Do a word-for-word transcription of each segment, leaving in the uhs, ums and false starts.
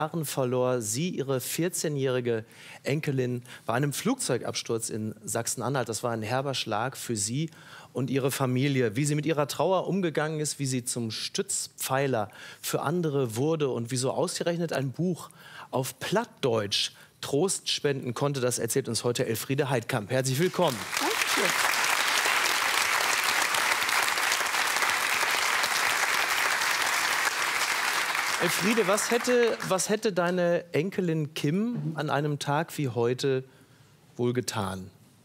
Jahren verlor sie ihre vierzehnjährige Enkelin bei einem Flugzeugabsturz in Sachsen-Anhalt. Das war ein herber Schlag für sie und ihre Familie. Wie sie mit ihrer Trauer umgegangen ist, wie sie zum Stützpfeiler für andere wurde und wieso ausgerechnet ein Buch auf Plattdeutsch Trost spenden konnte, das erzählt uns heute Elfriede Heidkamp. Herzlich willkommen. Dankeschön. Elfriede, was hätte, was hätte deine Enkelin Kim an einem Tag wie heute wohl getan?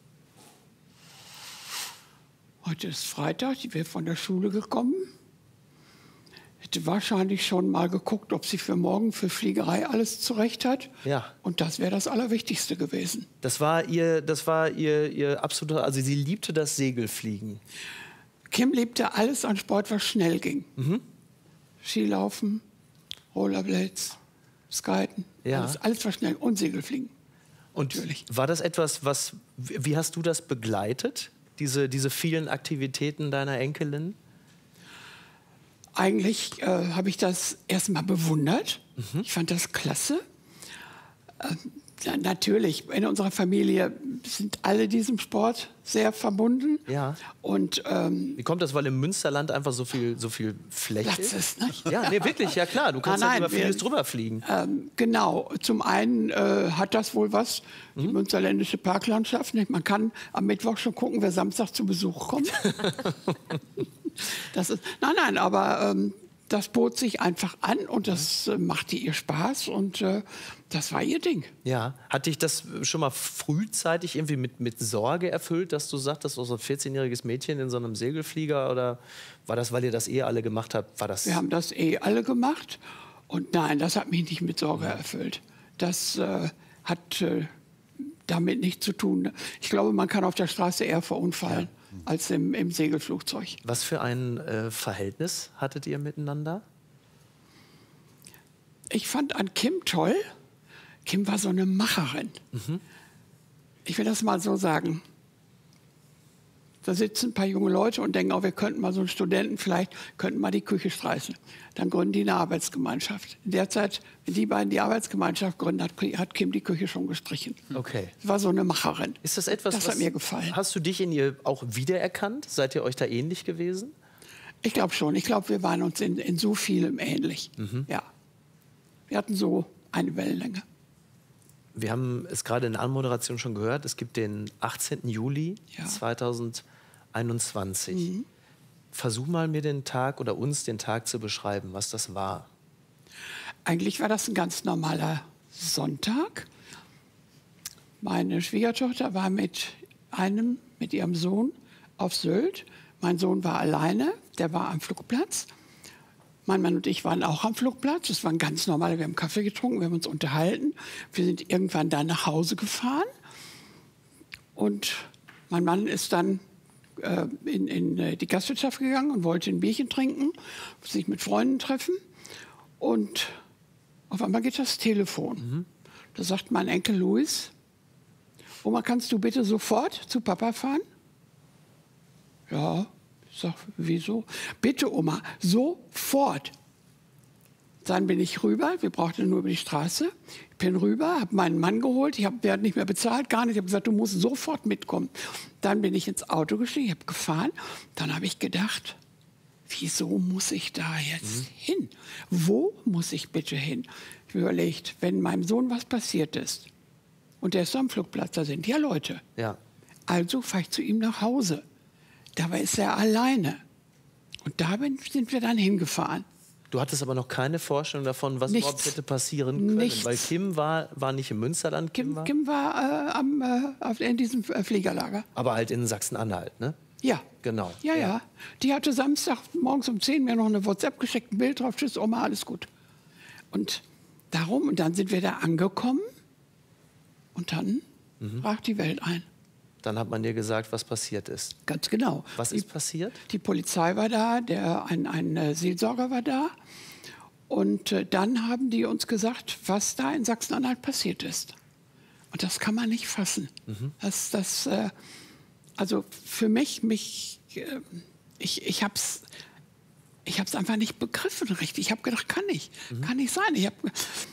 Heute ist Freitag, die wäre von der Schule gekommen. Hätte wahrscheinlich schon mal geguckt, ob sie für morgen für Fliegerei alles zurecht hat. Ja. Und das wäre das Allerwichtigste gewesen. Das war ihr, das war ihr, ihr absoluter, also sie liebte das Segelfliegen. Kim liebte alles an Sport, was schnell ging. Mhm. Skilaufen, Rollerblades, Skaten, Ja. alles, alles war schnell und Segelfliegen. Und Natürlich. war das etwas, was, wie hast du das begleitet, diese, diese vielen Aktivitäten deiner Enkelin? Eigentlich äh, habe ich das erstmal bewundert. Mhm. Ich fand das klasse. Ähm, ja, natürlich, in unserer Familie sind alle diesem Sport sehr verbunden. Ja. Und ähm, Wie kommt das, weil im Münsterland einfach so viel, so viel Fläche Platz ist, nicht? Ja, nee, wirklich, ja klar. Du kannst Ah, halt nein, über vieles wir- drüber fliegen. Ähm, genau. Zum einen äh, hat das wohl was, die münsterländische Parklandschaft. Nicht? Man kann am Mittwoch schon gucken, wer Samstag zu Besuch kommt. das ist, nein, nein, aber ähm, das bot sich einfach an und das äh, machte ihr Spaß und äh, das war ihr Ding. Ja. Hat dich das schon mal frühzeitig irgendwie mit, mit Sorge erfüllt, dass du sagtest, so ein vierzehnjähriges Mädchen in so einem Segelflieger? Oder war das, weil ihr das eh alle gemacht habt? War das Wir haben das eh alle gemacht und nein, das hat mich nicht mit Sorge erfüllt. Das äh, hat äh, damit nichts zu tun. Ich glaube, man kann auf der Straße eher verunfallen als im, im Segelflugzeug. Was für ein äh, Verhältnis hattet ihr miteinander? Ich fand an Kim toll, Kim war so eine Macherin. Ich will das mal so sagen. Da sitzen ein paar junge Leute und denken, oh, wir könnten mal so einen Studenten, vielleicht könnten mal die Küche streichen. Dann gründen die eine Arbeitsgemeinschaft. In der Zeit, wenn die beiden die Arbeitsgemeinschaft gründen, hat, hat Kim die Küche schon gestrichen. Okay. Sie war so eine Macherin. Ist das etwas, Das hat was, mir gefallen. Hast du dich in ihr auch wiedererkannt? Seid ihr euch da ähnlich gewesen? Ich glaube schon. Ich glaube, wir waren uns in, in so vielem ähnlich. Ja. Wir hatten so eine Wellenlänge. Wir haben es gerade in der Anmoderation schon gehört. Es gibt den achtzehnten Juli Ja. zweitausendeinundzwanzig. Versuch mal, mir den Tag oder uns den Tag zu beschreiben, was das war. Eigentlich war das ein ganz normaler Sonntag. Meine Schwiegertochter war mit einem, mit ihrem Sohn auf Sylt. Mein Sohn war alleine, der war am Flugplatz. Mein Mann und ich waren auch am Flugplatz. Das war ein ganz normaler, wir haben Kaffee getrunken, wir haben uns unterhalten. Wir sind irgendwann da nach Hause gefahren. Und mein Mann ist dann äh, in, in äh, die Gastwirtschaft gegangen und wollte ein Bierchen trinken, sich mit Freunden treffen. Und auf einmal geht das Telefon. Da sagt mein Enkel Louis, Oma, kannst du bitte sofort zu Papa fahren? Ja, ich sag, wieso? Bitte, Oma, sofort. Dann bin ich rüber, wir brauchten nur über die Straße. Ich bin rüber, habe meinen Mann geholt, ich hab, der hat nicht mehr bezahlt, gar nicht. Ich habe gesagt, du musst sofort mitkommen. Dann bin ich ins Auto gestiegen, ich habe gefahren. Dann habe ich gedacht, wieso muss ich da jetzt hin? Wo muss ich bitte hin? Ich habe überlegt, wenn meinem Sohn was passiert ist und der ist am Flugplatz, da sind ja Leute. Ja. Also fahre ich zu ihm nach Hause. Dabei ist er alleine. Und da bin, sind wir dann hingefahren. Du hattest aber noch keine Vorstellung davon, was Nichts. überhaupt hätte passieren können. Nichts. Weil Kim war, war nicht im Münsterland, Kim, Kim, war, Kim war äh, am, äh, auf, in diesem äh, Fliegerlager. aber halt in Sachsen-Anhalt, ne? Ja. Genau. Ja, ja. Die hatte Samstag morgens um zehn mir noch eine WhatsApp geschickt, ein Bild drauf, tschüss, Oma, alles gut. Und darum, und dann sind wir da angekommen und dann brach die Welt ein. Dann hat man dir gesagt, was passiert ist. Ganz genau. Was die, ist passiert? Die Polizei war da, der, ein, ein äh, Seelsorger war da. Und äh, dann haben die uns gesagt, was da in Sachsen-Anhalt passiert ist. Und das kann man nicht fassen. Das, das, äh, also für mich, mich äh, ich, ich habe es ich hab's einfach nicht begriffen richtig. Ich habe gedacht, kann nicht, kann nicht sein. Ich habe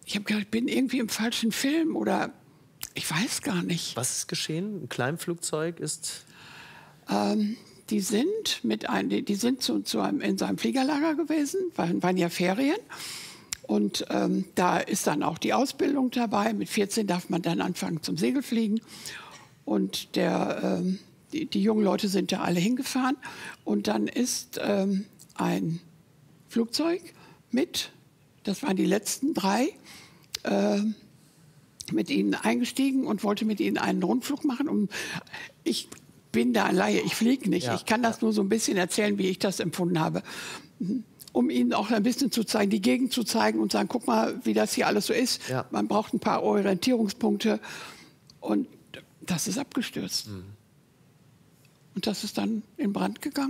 ich habe gedacht, ich bin irgendwie im falschen Film oder ich weiß gar nicht. Was ist geschehen? Ein Kleinflugzeug ist... Ähm, die sind, mit ein, die, die sind zu, zu einem, in so einem Fliegerlager gewesen, waren, waren ja Ferien. Und ähm, da ist dann auch die Ausbildung dabei. Mit vierzehn darf man dann anfangen zum Segelfliegen. Und der, ähm, die, die jungen Leute sind da alle hingefahren. Und dann ist ähm, ein Flugzeug mit, das waren die letzten drei, äh, mit ihnen eingestiegen und wollte mit ihnen einen Rundflug machen. Und ich bin da ein Laie, ich fliege nicht. Ja, ich kann das ja. nur so ein bisschen erzählen, wie ich das empfunden habe. Um ihnen auch ein bisschen zu zeigen, die Gegend zu zeigen und sagen, guck mal, wie das hier alles so ist. Ja. Man braucht ein paar Orientierungspunkte. Und das ist abgestürzt. Mhm. Und das ist dann in Brand gegangen.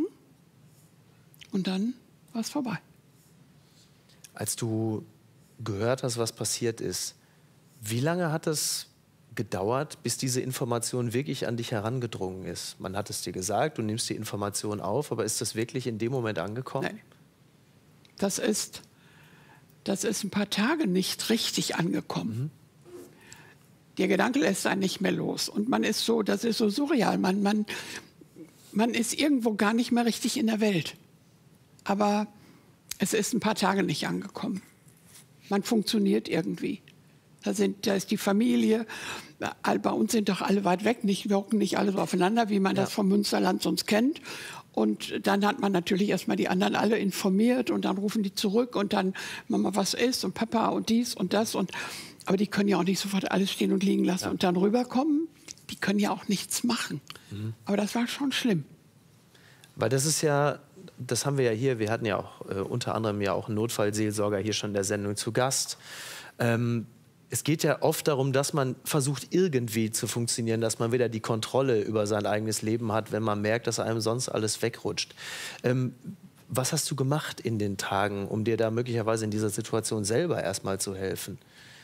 Und dann war es vorbei. Als du gehört hast, was passiert ist, wie lange hat es gedauert, bis diese Information wirklich an dich herangedrungen ist? Man hat es dir gesagt, du nimmst die Information auf, aber ist das wirklich in dem Moment angekommen? Nein. Das ist, das ist ein paar Tage nicht richtig angekommen. Mhm. Der Gedanke lässt einen nicht mehr los. Und man ist so, das ist so surreal. Man, man, man ist irgendwo gar nicht mehr richtig in der Welt. Aber es ist ein paar Tage nicht angekommen. Man funktioniert irgendwie. Da, sind, da ist die Familie. Bei uns sind doch alle weit weg. Nicht, wir hocken nicht alle so aufeinander, wie man ja. das vom Münsterland sonst kennt. Und dann hat man natürlich erstmal die anderen alle informiert und dann rufen die zurück und dann Mama, was ist und Papa und dies und das. Und, aber die können ja auch nicht sofort alles stehen und liegen lassen ja. und dann rüberkommen. Die können ja auch nichts machen. Mhm. Aber das war schon schlimm. Weil das ist ja, das haben wir ja hier, wir hatten ja auch äh, unter anderem ja auch einen Notfallseelsorger hier schon in der Sendung zu Gast. Ähm, Es geht ja oft darum, dass man versucht, irgendwie zu funktionieren, dass man wieder die Kontrolle über sein eigenes Leben hat, wenn man merkt, dass einem sonst alles wegrutscht. Ähm, was hast du gemacht in den Tagen, um dir da möglicherweise in dieser Situation selber erstmal zu helfen?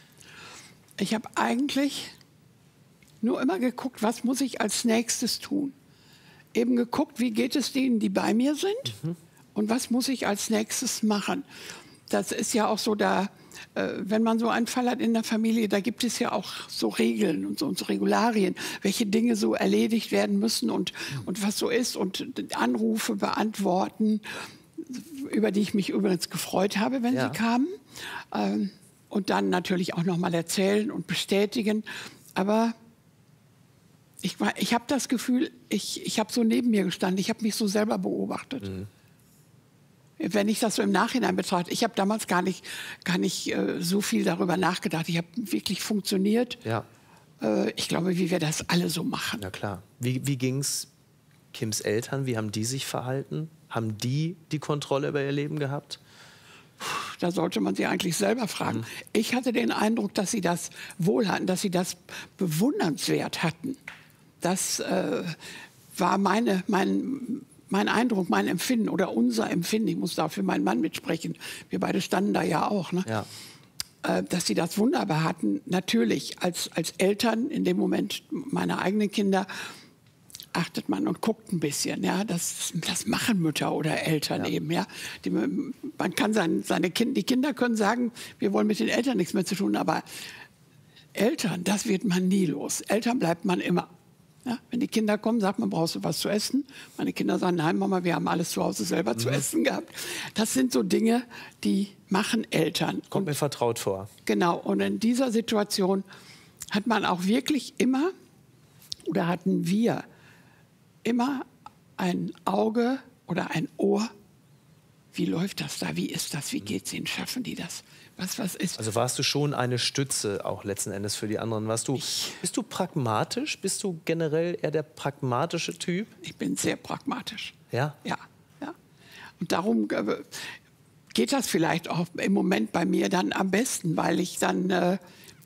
Ich habe eigentlich nur immer geguckt, was muss ich als nächstes tun. Eben geguckt, wie geht es denen, die bei mir sind, mhm. und was muss ich als nächstes machen. Das ist ja auch so, da wenn man so einen Fall hat in der Familie, da gibt es ja auch so Regeln und so, und so Regularien, welche Dinge so erledigt werden müssen und, und was so ist. Und Anrufe beantworten, über die ich mich übrigens gefreut habe, wenn ja. sie kamen. Ähm, und dann natürlich auch noch mal erzählen und bestätigen. Aber ich, ich habe das Gefühl, ich, ich habe so neben mir gestanden, ich habe mich so selber beobachtet. Mhm. Wenn ich das so im Nachhinein betrachte, ich habe damals gar nicht, gar nicht äh, so viel darüber nachgedacht. Ich habe wirklich funktioniert. Ja. Äh, ich glaube, wie wir das alle so machen. Na klar. Wie, wie ging es Kims Eltern? Wie haben die sich verhalten? Haben die die Kontrolle über ihr Leben gehabt? Da sollte man sie eigentlich selber fragen. Mhm. Ich hatte den Eindruck, dass sie das wohl hatten, dass sie das bewundernswert hatten. Das äh, war meine, mein... Mein Eindruck, mein Empfinden oder unser Empfinden, ich muss da für meinen Mann mitsprechen, wir beide standen da ja auch, ne? Ja. Äh, dass sie das wunderbar hatten. Natürlich, als, als Eltern, in dem Moment meiner eigenen Kinder, achtet man und guckt ein bisschen. Ja? Das, das machen Mütter oder Eltern ja. eben. Ja? Die, man kann sein, seine kind, die Kinder können sagen, wir wollen mit den Eltern nichts mehr zu tun, aber Eltern, das wird man nie los. Eltern bleibt man immer. Ja, wenn die Kinder kommen, sagt man, brauchst du was zu essen? Meine Kinder sagen, nein, Mama, wir haben alles zu Hause selber mhm. zu essen gehabt. Das sind so Dinge, die machen Eltern. Kommt mir vertraut vor. Genau, und in dieser Situation hat man auch wirklich immer, oder hatten wir immer ein Auge oder ein Ohr. Wie läuft das da? Wie ist das? Wie geht's ihnen? Schaffen die das? Was, was ist? Also warst du schon eine Stütze auch letzten Endes für die anderen? Warst du, bist du pragmatisch? Bist du generell eher der pragmatische Typ? Ich bin sehr pragmatisch. Ja? Ja. ja. Und darum äh, geht das vielleicht auch im Moment bei mir dann am besten, weil ich dann, äh,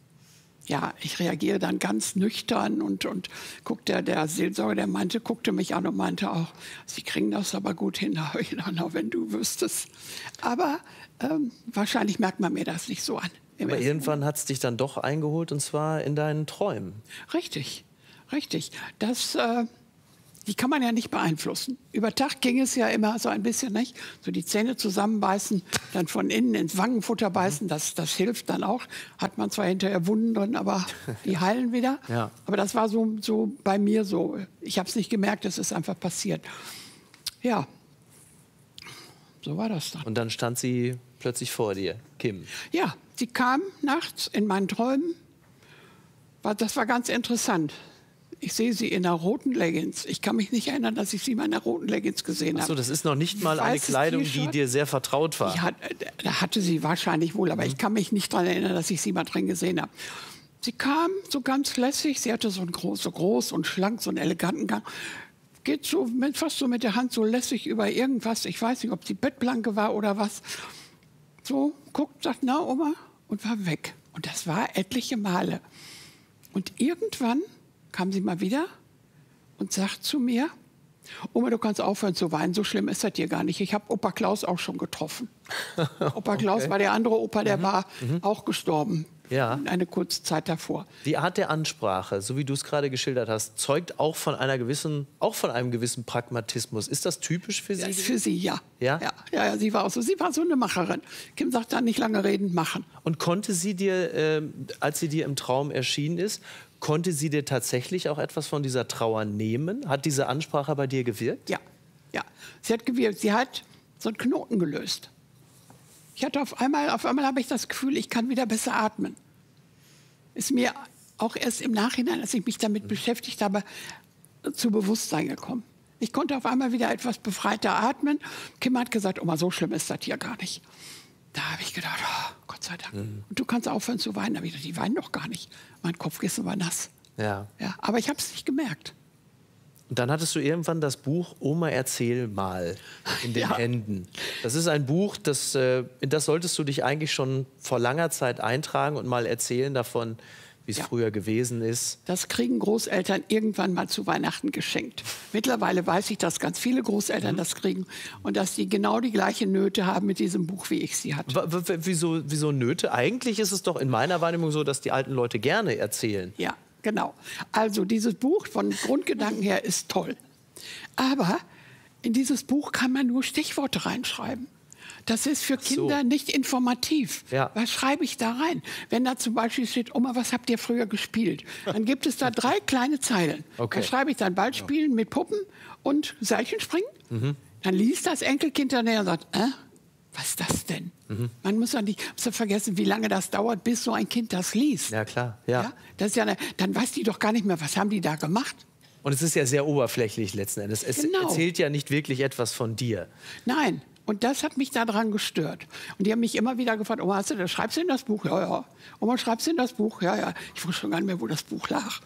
ja, ich reagiere dann ganz nüchtern und, und guckt der, der Seelsorger, der meinte, guckte mich an und meinte auch, Sie kriegen das aber gut hin, wenn du wüsstest. Aber ähm, wahrscheinlich merkt man mir das nicht so an. Aber irgendwann hat es dich dann doch eingeholt, und zwar in deinen Träumen. Richtig, richtig. Das, äh, die kann man ja nicht beeinflussen. Über Tag ging es ja immer so ein bisschen, nicht? So die Zähne zusammenbeißen, dann von innen ins Wangenfutter beißen, das, das hilft dann auch. Hat man zwar hinterher Wunden drin, aber die heilen wieder. Ja. Aber das war so, so bei mir so. Ich habe es nicht gemerkt, es ist einfach passiert. Ja, so war das dann. Und dann stand sie plötzlich vor dir, Kim. Ja, sie kam nachts in meinen Träumen. Das war ganz interessant. Ich sehe sie in einer roten Leggings. Ich kann mich nicht erinnern, dass ich sie in einer roten Leggings gesehen habe. Ach so, das ist noch nicht mal eine Weißes Kleidung, die T-Shirt. dir sehr vertraut war. Die hat, da hatte sie wahrscheinlich wohl, aber Mhm. ich kann mich nicht daran erinnern, dass ich sie mal drin gesehen habe. Sie kam so ganz lässig. Sie hatte so einen groß, so groß und schlank, so einen eleganten Gang. Geht so mit, fast so mit der Hand so lässig über irgendwas. Ich weiß nicht, ob sie Bettplanke war oder was. So guckt, sagt, na Oma, und war weg. Und das war etliche Male. Und irgendwann kam sie mal wieder und sagt zu mir, Oma, du kannst aufhören zu weinen, so schlimm ist das hier gar nicht. Ich habe Opa Klaus auch schon getroffen. Opa Klaus Okay. war der andere Opa, der Mhm. war Mhm. auch gestorben. Ja. Eine kurze Zeit davor. Die Art der Ansprache, so wie du es gerade geschildert hast, zeugt auch von einer gewissen, auch von einem gewissen Pragmatismus. Ist das typisch für Sie? Das ist für sie, ja. Ja? Ja, ja, ja, sie war auch so. Sie war so eine Macherin. Kim sagt dann nicht lange reden, machen. Und konnte sie dir, ähm, als sie dir im Traum erschienen ist, konnte sie dir tatsächlich auch etwas von dieser Trauer nehmen? Hat diese Ansprache bei dir gewirkt? Ja, ja. Sie hat gewirkt. Sie hat so einen Knoten gelöst. Ich hatte auf einmal, auf einmal habe ich das Gefühl, ich kann wieder besser atmen. Ist mir auch erst im Nachhinein, als ich mich damit mhm. beschäftigt habe, zu Bewusstsein gekommen. Ich konnte auf einmal wieder etwas befreiter atmen. Kim hat gesagt, Oma, so schlimm ist das hier gar nicht. Da habe ich gedacht, oh, Gott sei Dank. Mhm. Und du kannst aufhören zu weinen. Da habe ich gedacht, die weinen doch gar nicht. Mein Kopfkissen war nass. Ja. Ja, aber ich habe es nicht gemerkt. Und dann hattest du irgendwann das Buch Oma, erzähl mal in den Ja. Händen. Das ist ein Buch, das, äh, in das solltest du dich eigentlich schon vor langer Zeit eintragen und mal erzählen davon, wie es Ja. früher gewesen ist. Das kriegen Großeltern irgendwann mal zu Weihnachten geschenkt. Mittlerweile weiß ich, dass ganz viele Großeltern Mhm. das kriegen und dass die genau die gleiche Nöte haben mit diesem Buch, wie ich sie hatte. W w- wieso, wieso Nöte? Eigentlich ist es doch in meiner Wahrnehmung so, dass die alten Leute gerne erzählen. Ja, genau. Also dieses Buch von Grundgedanken her ist toll. Aber in dieses Buch kann man nur Stichworte reinschreiben. Das ist für Ach so. Kinder nicht informativ. Ja. Was schreibe ich da rein? Wenn da zum Beispiel steht, Oma, was habt ihr früher gespielt? Dann gibt es da drei kleine Zeilen. Okay. Da schreibe ich dann Ballspielen mit Puppen und Seilchenspringen. Mhm. Dann liest das Enkelkind danach und sagt, äh, was ist das denn? Mhm. Man muss ja nicht muss ja vergessen, wie lange das dauert, bis so ein Kind das liest. Ja, klar. Ja. Ja, das ist ja eine, dann weiß die doch gar nicht mehr, was haben die da gemacht. Und es ist ja sehr oberflächlich letzten Endes. Es Genau. erzählt ja nicht wirklich etwas von dir. Nein, und das hat mich daran gestört. Und die haben mich immer wieder gefragt, Oma, hast du das, schreibst du in das Buch? Ja, ja. Oma, schreibst du in das Buch? Ja, ja. Ich wusste schon gar nicht mehr, wo das Buch lag.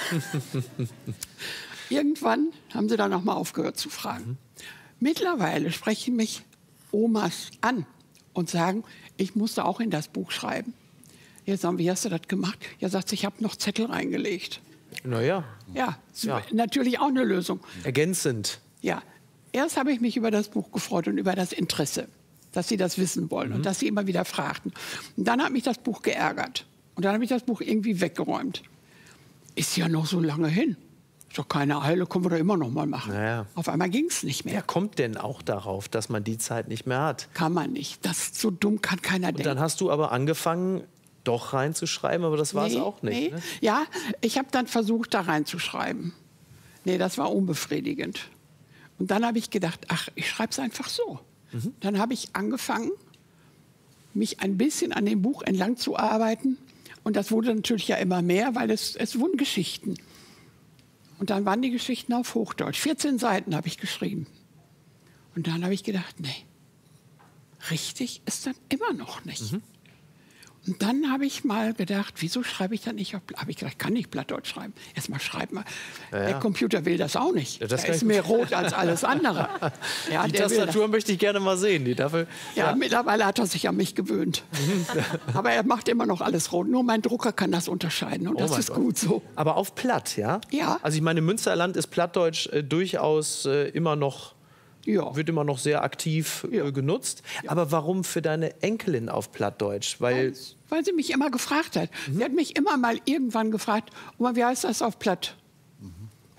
Irgendwann haben sie dann noch mal aufgehört zu fragen. Mhm. Mittlerweile sprechen mich Omas an und sagen, ich musste auch in das Buch schreiben. Jetzt sagen, wie hast du das gemacht? Ja, sagt sie, ich habe noch Zettel reingelegt. Naja, Ja, Ja. natürlich auch eine Lösung. ergänzend. Ja, erst habe ich mich über das Buch gefreut und über das Interesse, dass sie das wissen wollen und dass sie immer wieder fragten. Und dann hat mich das Buch geärgert. Und dann habe ich das Buch irgendwie weggeräumt. Ist ja noch so lange hin. Ist doch keine Eile, können wir doch immer noch mal machen. Naja. Auf einmal ging es nicht mehr. Wer kommt denn auch darauf, dass man die Zeit nicht mehr hat? Kann man nicht. Das so dumm kann keiner Und denken. dann hast du aber angefangen, doch reinzuschreiben, aber das war es Nee, auch nicht. nee. Ne? Ja, ich habe dann versucht, da reinzuschreiben. Nee, das war unbefriedigend. Und dann habe ich gedacht, ach, ich schreibe es einfach so. Mhm. Dann habe ich angefangen, mich ein bisschen an dem Buch entlang zu arbeiten. Und das wurde natürlich ja immer mehr, weil es, es wurden Geschichten. Und dann waren die Geschichten auf Hochdeutsch. vierzehn Seiten habe ich geschrieben. Und dann habe ich gedacht, nee, richtig ist das immer noch nicht. Mhm. Und dann habe ich mal gedacht, wieso schreibe ich dann nicht auf Habe ich gedacht, kann nicht Plattdeutsch schreiben. Erstmal schreiben wir. Ja, ja. Der Computer will das auch nicht. Ja, das der kann ist ich- mehr rot als alles andere. Ja, Die der will Tastatur möchte ich gerne mal sehen. Die dafür, das. Ja, mittlerweile hat er sich an mich gewöhnt. Aber er macht immer noch alles rot. Nur mein Drucker kann das unterscheiden. Und Oh das mein ist Gott. gut so. Aber auf Platt, ja? Ja. Also ich meine, im Münsterland ist Plattdeutsch äh, durchaus äh, immer noch, Ja. wird immer noch sehr aktiv äh, Ja. genutzt. Aber warum für deine Enkelin auf Plattdeutsch? Weil, Weil sie mich immer gefragt hat. Sie hat mich immer mal irgendwann gefragt, Oma, wie heißt das auf Platt?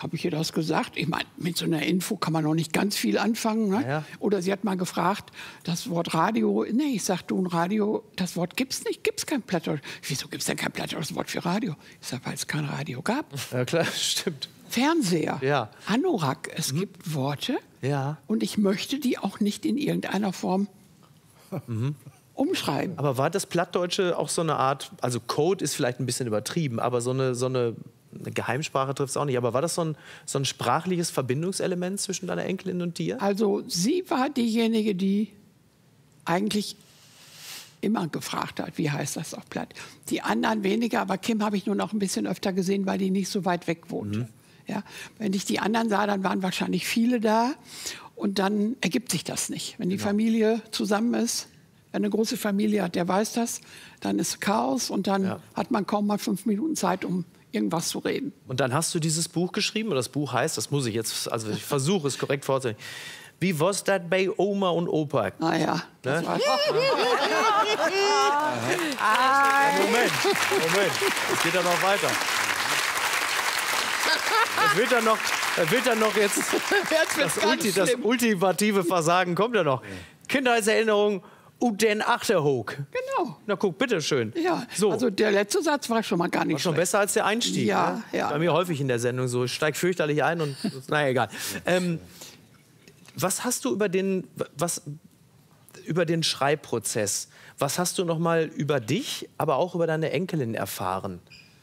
habe ich ihr das gesagt? Ich meine, mit so einer Info kann man noch nicht ganz viel anfangen. Ne? Ja. Oder sie hat mal gefragt, das Wort Radio, nee, ich sag du, ein Radio, das Wort gibt's nicht, gibt's kein Plattdeutsch. Wieso gibt's denn kein plattdeutsches Wort für Radio? Ich sag, weil es kein Radio gab. Ja, klar, stimmt. Fernseher, Ja. Anorak, es mhm. gibt Worte ja. und ich möchte die auch nicht in irgendeiner Form mhm. umschreiben. Aber war das Plattdeutsche auch so eine Art, also Code ist vielleicht ein bisschen übertrieben, aber so eine, so eine, eine Geheimsprache trifft es auch nicht, aber war das so ein, so ein sprachliches Verbindungselement zwischen deiner Enkelin und dir? Also sie war diejenige, die eigentlich immer gefragt hat, wie heißt das auf Platt. Die anderen weniger, aber Kim habe ich nur noch ein bisschen öfter gesehen, weil die nicht so weit weg wohnte. Mhm. Ja, wenn ich die anderen sah, dann waren wahrscheinlich viele da und dann ergibt sich das nicht. Wenn die genau. Familie zusammen ist, wer eine große Familie hat, der weiß das, dann ist Chaos und dann ja. hat man kaum mal fünf Minuten Zeit, um irgendwas zu reden. Und dann hast du dieses Buch geschrieben, und das Buch heißt, das muss ich jetzt, also ich versuche es korrekt vorzustellen, wie war's das bei Oma und Opa? Ah ja, das ne? war's. ah, Moment, Moment, es geht ja noch weiter. Es wird dann noch, es wird dann noch jetzt, jetzt das, Ulti, das ultimative Versagen kommt ja noch. Kindheitserinnerung und den Achterhook. Genau. Na guck, bitteschön. Ja, so. Also der letzte Satz war schon mal gar nicht war schon schlecht. besser als der Einstieg. Ja, ne? ja. Bei mir häufig in der Sendung so, ich steig fürchterlich ein und naja, egal. Ähm, was hast du über den, was, über den Schreibprozess, was hast du noch mal über dich, aber auch über deine Enkelin erfahren?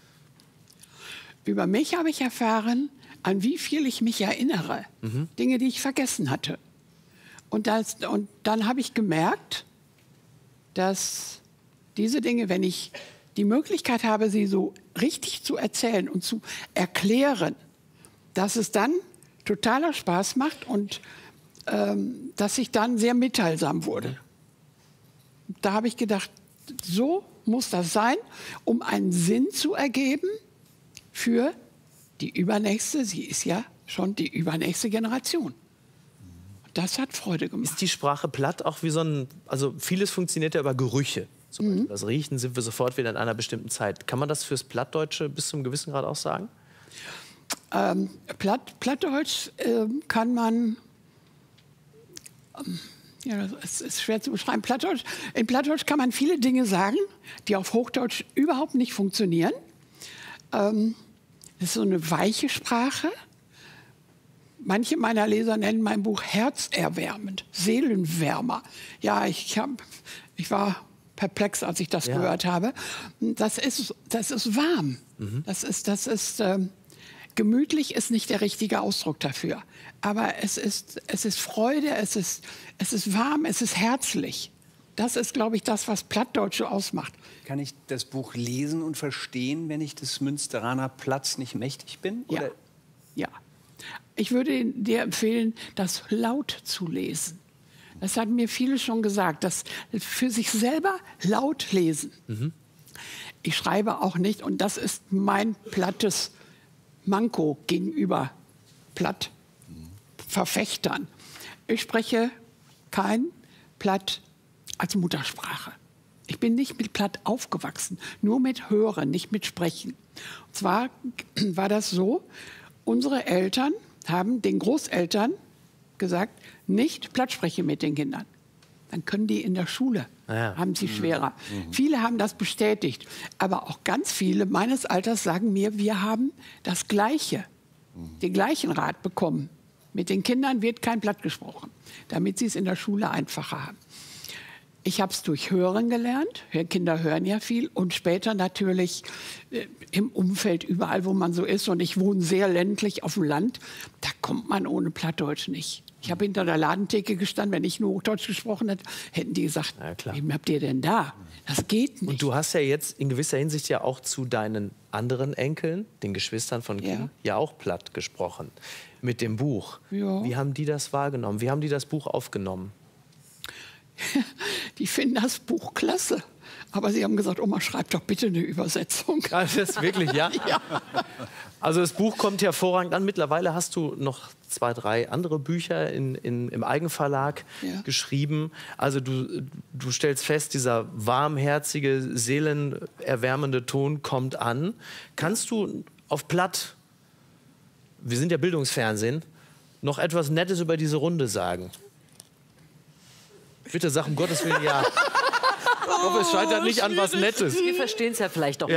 Über mich habe ich erfahren, an wie viel ich mich erinnere. Mhm. Dinge, die ich vergessen hatte. Und, das, und dann habe ich gemerkt, dass diese Dinge, wenn ich die Möglichkeit habe, sie so richtig zu erzählen und zu erklären, dass es dann totaler Spaß macht und ähm, dass ich dann sehr mitteilsam wurde. Da habe ich gedacht, so muss das sein, um einen Sinn zu ergeben für die übernächste, sie ist ja schon die übernächste Generation. Das hat Freude gemacht. Ist die Sprache platt auch wie so ein, also vieles funktioniert ja über Gerüche. Zum Beispiel das Riechen sind wir sofort wieder in einer bestimmten Zeit. Kann man das fürs Plattdeutsche bis zum gewissen Grad auch sagen? Ähm, Platt, Plattdeutsch äh, kann man, ähm, ja, es ist schwer zu beschreiben. Plattdeutsch, in Plattdeutsch kann man viele Dinge sagen, die auf Hochdeutsch überhaupt nicht funktionieren. Ähm, das ist so eine weiche Sprache. Manche meiner Leser nennen mein Buch herzerwärmend, Seelenwärmer. Ja, ich, hab, ich war perplex, als ich das ja. gehört habe. Das ist, das ist warm. Mhm. Das ist, das ist ähm, gemütlich ist nicht der richtige Ausdruck dafür. Aber es ist, es ist Freude, es ist, es ist warm, es ist herzlich. Das ist, glaube ich, das, was Plattdeutsche ausmacht. Kann ich das Buch lesen und verstehen, wenn ich des Münsteraner Platz nicht mächtig bin? Ja. Oder? Ja. Ich würde dir empfehlen, das laut zu lesen. Das hatten mir viele schon gesagt, das für sich selber laut lesen. Mhm. Ich schreibe auch nicht, und das ist mein plattes Manko gegenüber Plattverfechtern. Ich spreche kein Platt als Muttersprache. Ich bin nicht mit Platt aufgewachsen, nur mit Hören, nicht mit Sprechen. Und zwar war das so, unsere Eltern haben den Großeltern gesagt, nicht Platt sprechen mit den Kindern. Dann können die in der Schule, ja. haben sie schwerer. Mhm. Viele haben das bestätigt. Aber auch ganz viele meines Alters sagen mir, wir haben das Gleiche, mhm. den gleichen Rat bekommen. Mit den Kindern wird kein Platt gesprochen, damit sie es in der Schule einfacher haben. Ich habe es durch Hören gelernt. Kinder hören ja viel. Und später natürlich äh, im Umfeld, überall, wo man so ist. Und ich wohne sehr ländlich auf dem Land. Da kommt man ohne Plattdeutsch nicht. Ich habe hinter der Ladentheke gestanden. Wenn ich nur Hochdeutsch gesprochen hätte, hätten die gesagt, ja, wem habt ihr denn da? Das geht nicht. Und du hast ja jetzt in gewisser Hinsicht ja auch zu deinen anderen Enkeln, den Geschwistern von Kim, ja, ja auch Platt gesprochen. Mit dem Buch. Ja. Wie haben die das wahrgenommen? Wie haben die das Buch aufgenommen? Die finden das Buch klasse. Aber sie haben gesagt, Oma, schreib doch bitte eine Übersetzung. Ja, das ist wirklich, ja? Ja. Also das Buch kommt hervorragend an. Mittlerweile hast du noch zwei, drei andere Bücher in, in, im Eigenverlag ja. geschrieben. Also du, du stellst fest, dieser warmherzige, seelenerwärmende Ton kommt an. Kannst du auf Platt wir sind ja Bildungsfernsehen, noch etwas Nettes über diese Runde sagen? Bitte sag um Gottes Willen ja. Ich hoffe, es scheitert nicht an was Nettes. Wir verstehen es ja vielleicht doch. Ja.